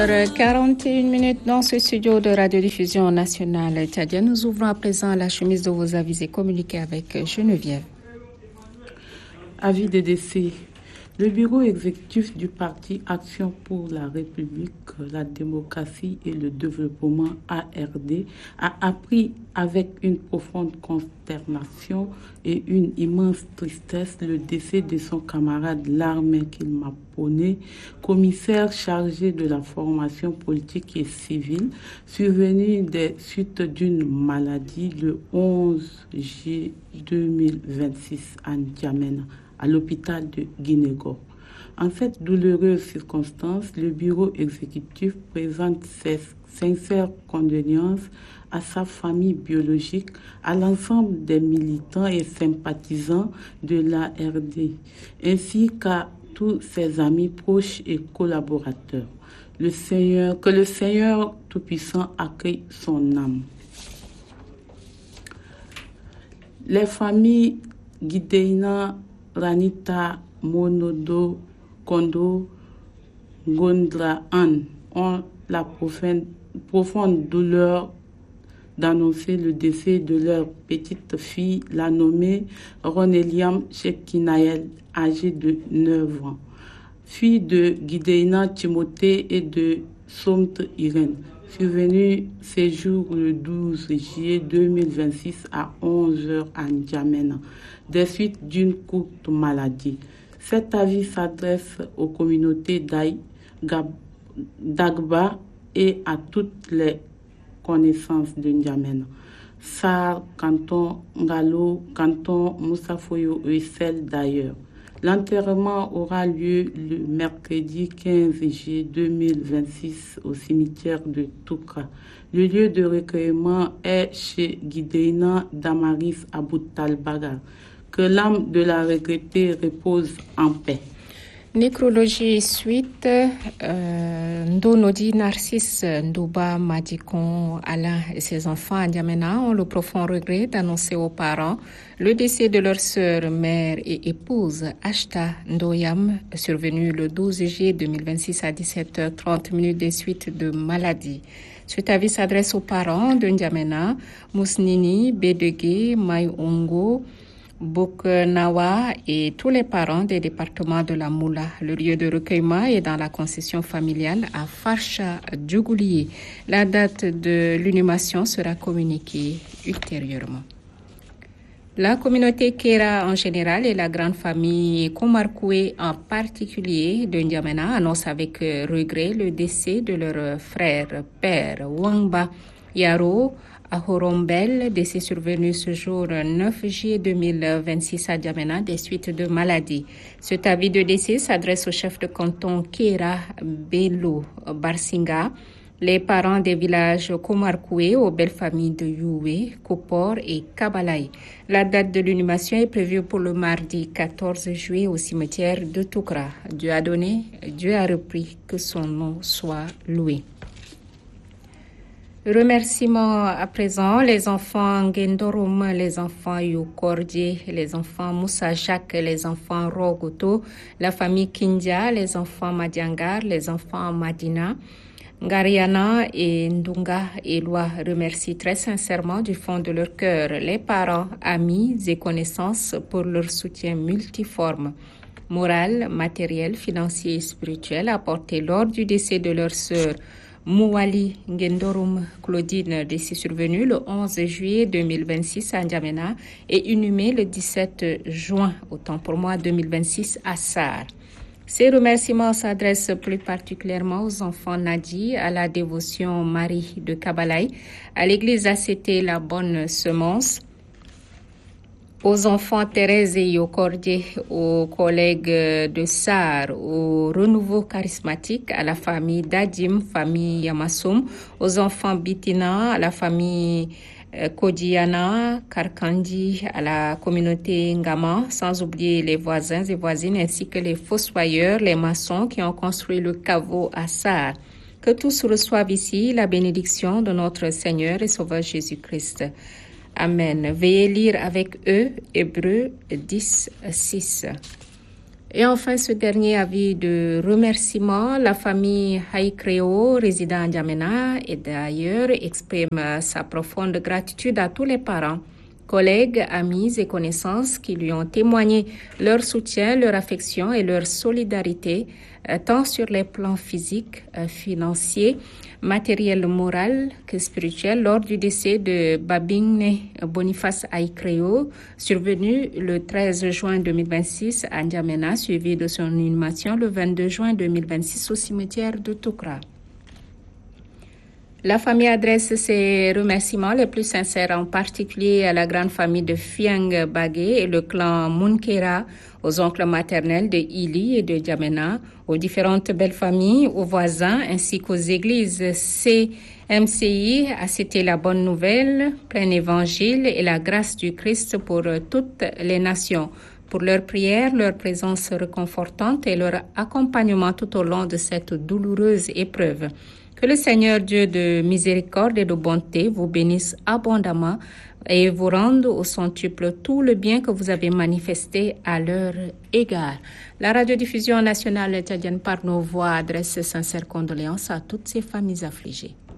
41 minutes dans ce studio de radiodiffusion nationale tchadienne. Nous ouvrons à présent la chemise de vos avis et communiqués avec Geneviève. Avis des décès. Le bureau exécutif du parti Action pour la République, la démocratie et le développement ARD a appris avec une profonde consternation et une immense tristesse le décès de son camarade Larmé Kilmaponé, commissaire chargé de la formation politique et civile, survenu des suites d'une maladie le 11 juillet 2026 à N'Djamena, à l'hôpital de Guinégor. En cette douloureuse circonstance, le bureau exécutif présente ses sincères condoléances à sa famille biologique, à l'ensemble des militants et sympathisants de l'ARD, ainsi qu'à tous ses amis proches et collaborateurs. Que le Seigneur Tout-Puissant accueille son âme. Les familles Gideina, Ranita, Monodo, Kondo, Gondra, Anne ont la profonde douleur d'annoncer le décès de leur petite fille, la nommée Roneliam Shekinaël, âgée de 9 ans, fille de Gideina Timothée et de Somt Irène, survenue ces jours le 12 juillet 2026 à 11h à N'Djamena, des suites d'une courte maladie. Cet avis s'adresse aux communautés d'Agba et à toutes les connaissances de N'Djamena. Sar, canton Ngalo, canton Moussafoyo et celle d'ailleurs. L'enterrement aura lieu le mercredi 15 juillet 2026 au cimetière de Toukra. Le lieu de recueillement est chez Gideina Damaris Aboutalbaga. Que l'âme de la regrettée repose en paix. Nécrologie suite, Ndonodi Narcisse Ndouba Madikon Alain et ses enfants à N'Djamena ont le profond regret d'annoncer aux parents le décès de leur sœur, mère et épouse Ashta Ndoyam, survenue le 12 juillet 2026 à 17h30 des suites de maladie. Cet avis s'adresse aux parents de N'Djamena, Mousnini, Bédegué, Maïongo, Boknawa et tous les parents des départements de la Moula. Le lieu de recueillement est dans la concession familiale à Farsha Djougoulié. La date de l'inhumation sera communiquée ultérieurement. La communauté Kera en général et la grande famille Komarkoué en particulier de N'Djamena annoncent avec regret le décès de leur frère, père Wangba Yaro Ahorombel, décès survenu ce jour 9 juillet 2026 à N'Djamena des suites de maladie. Cet avis de décès s'adresse au chef de canton Kera Bello Barsinga, les parents des villages Komarkoué, aux belles familles de Youé, Kopor et Kabalaï. La date de l'inhumation est prévue pour le mardi 14 juillet au cimetière de Toukra. Dieu a donné, Dieu a repris, que son nom soit loué. Remerciements à présent, les enfants Ngendorum, les enfants Youkordje, les enfants Moussa Jacques, les enfants Rogoto, la famille Kindia, les enfants Madiangar, les enfants Madina, Ngariana et Ndunga Eloi remercient très sincèrement du fond de leur cœur les parents, amis et connaissances pour leur soutien multiforme, moral, matériel, financier et spirituel apporté lors du décès de leur sœur Mouali Ngendorum Claudine, décès survenu le 11 juillet 2026 à N'Djamena et inhumé le 17 juin, autant pour moi 2026 à Sar. Ces remerciements s'adressent plus particulièrement aux enfants Nadi, à la dévotion Marie de Kabalaï, à l'église ACT La Bonne Semence, aux enfants Thérèse et Yokordje, aux collègues de Sar, au renouveau charismatique, à la famille Dadim, famille Yamassoum, aux enfants Bitina, à la famille Kodiana, Karkandi, à la communauté Ngama, sans oublier les voisins et voisines ainsi que les fossoyeurs, les maçons qui ont construit le caveau à Sar. Que tous reçoivent ici la bénédiction de notre Seigneur et Sauveur Jésus-Christ. Amen. Veuillez lire avec eux Hébreux 10, 6. Et enfin, ce dernier avis de remerciement, la famille Haïkreo, résidant à N'Djamena et d'ailleurs, exprime sa profonde gratitude à tous les parents, collègues, amis et connaissances qui lui ont témoigné leur soutien, leur affection et leur solidarité, tant sur les plans physiques, financiers, matériel, moral que spirituel lors du décès de Babingne Boniface Haïkreo, survenu le 13 juin 2026 à N'Djamena, suivi de son inhumation le 22 juin 2026 au cimetière de Toukra. La famille adresse ses remerciements les plus sincères, en particulier à la grande famille de Fiang Bagé et le clan Munkera, aux oncles maternels de Ili et de N'Djamena, aux différentes belles familles, aux voisins ainsi qu'aux églises CMCI, à citer la bonne nouvelle, plein évangile et la grâce du Christ pour toutes les nations, pour leur prière, leur présence réconfortante et leur accompagnement tout au long de cette douloureuse épreuve. Que le Seigneur Dieu de miséricorde et de bonté vous bénisse abondamment et vous rende au centuple tout le bien que vous avez manifesté à leur égard. La radiodiffusion nationale tchadienne par nos voix adresse ses sincères condoléances à toutes ces familles affligées.